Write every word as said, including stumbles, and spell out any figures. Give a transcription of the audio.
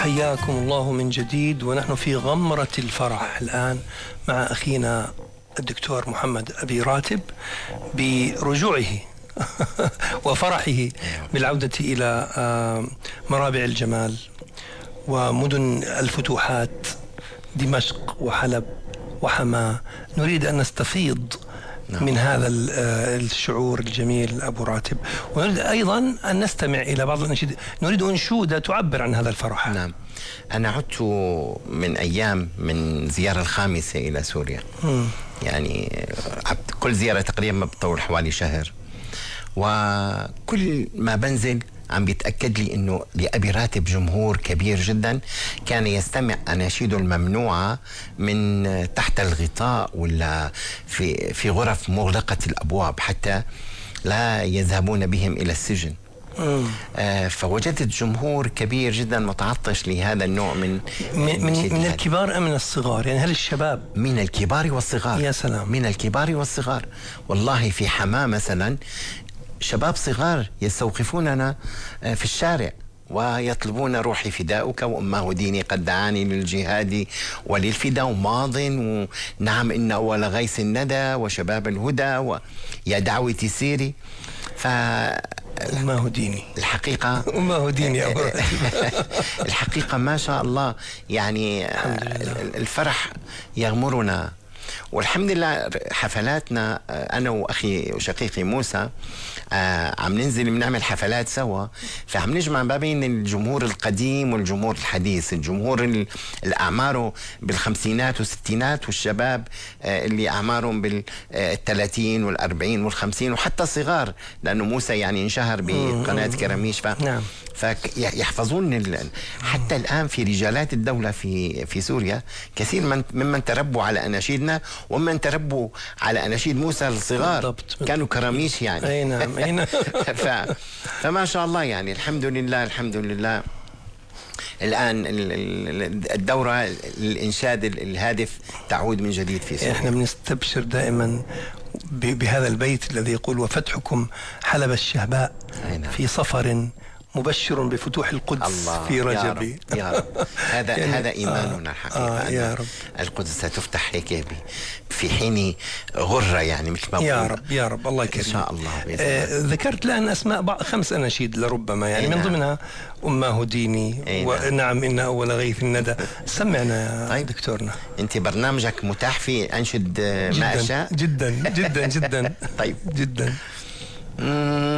حياكم الله من جديد، ونحن في غمرة الفرح الآن مع أخينا الدكتور محمد أبي راتب برجوعه وفرحه بالعودة إلى مرابع الجمال ومدن الفتوحات دمشق وحلب وحماة. نريد أن نستفيض نعم. من هذا الشعور الجميل أبو راتب، ونريد أيضا أن نستمع إلى بعض الأنشودة، نريد أنشودة تعبر عن هذا الفرح. نعم، أنا عدت من أيام من زيارة الخامسة إلى سوريا. م. يعني كل زيارة تقريبا بتطول حوالي شهر، وكل ما بنزل عم بيتأكد لي أنه لأبي راتب جمهور كبير جدا كان يستمع أناشيده الممنوعة من تحت الغطاء ولا في في غرف مغلقة الأبواب حتى لا يذهبون بهم إلى السجن. آه فوجدت جمهور كبير جدا متعطش لهذا النوع من من, من, من الكبار أم من الصغار؟ يعني هل الشباب؟ من الكبار والصغار. يا سلام. من الكبار والصغار والله. في حماة مثلا شباب صغار يستوقفوننا في الشارع ويطلبون روحي فداؤك وأمه ديني قد دعاني للجهاد وللفداء ماض، ونعم إن أول غيث الندى وشباب الهدى ويا دعوتي سيري. ف أمه ديني الحقيقة أمه ديني أبو راتب. الحقيقة ما شاء الله يعني الفرح يغمرنا، والحمد لله حفلاتنا أنا وأخي وشقيقي موسى آه عم ننزل بنعمل حفلات سوا، فعم نجمع ما بين الجمهور القديم والجمهور الحديث، الجمهور الأعماره بالخمسينات والستينات والشباب آه اللي أعمارهم بالثلاثين والأربعين والخمسين وحتى الصغار، لأنه موسى يعني انشهر بقناة كراميش. ف... نعم. فيحفظون حتى الآن في رجالات الدولة في في سوريا كثير من ممن تربوا على أناشيدنا ومن تربوا على أناشيد موسى الصغار. بالضبط. كانوا كراميش يعني. أي نعم أي نعم. ف... فما شاء الله يعني الحمد لله الحمد لله. الآن الدورة الإنشاد الهادف تعود من جديد في سوريا. احنا بنستبشر دائما بهذا البيت الذي يقول وفتحكم حلب الشهباء في صفر مبشر بفتوح القدس الله في رجب. يا رب يا رب. هذا يعني هذا إيماننا الحقيقة. آه يا رب. القدس ستفتح هيك في حين غرة يعني مثل ما يا رب يا رب الله يكرمك إن شاء الله. آه ذكرت الآن أسماء بعض خمس أناشيد لربما يعني من ضمنها أمه ديني ونعم إن أول غيث الندى. سمعنا يا طيب. دكتورنا أنت برنامجك متاح فيه أنشد ما أشاء جدا جدا جدا طيب جدا.